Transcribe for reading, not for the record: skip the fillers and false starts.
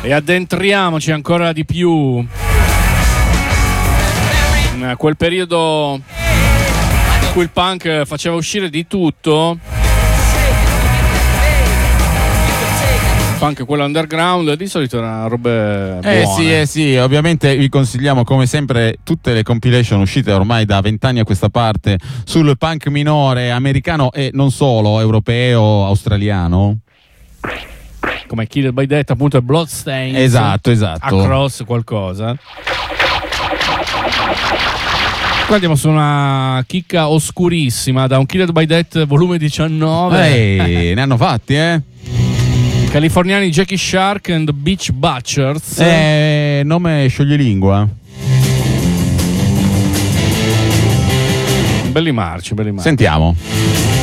E addentriamoci ancora di più in quel periodo in cui il punk faceva uscire di tutto. Il punk, quello underground, di solito erano robe buone. Sì, ovviamente vi consigliamo come sempre tutte le compilation uscite ormai da 20 anni a questa parte sul punk minore americano e non solo, europeo, australiano. Come Killed by Death, appunto, e Bloodstains. Esatto. Across qualcosa. Qua andiamo su una chicca oscurissima da un Killed by Death volume 19. Ne hanno fatti, Californiani Jackie Shark and Beach Butchers. Nome scioglilingua. Belli marci. Sentiamo.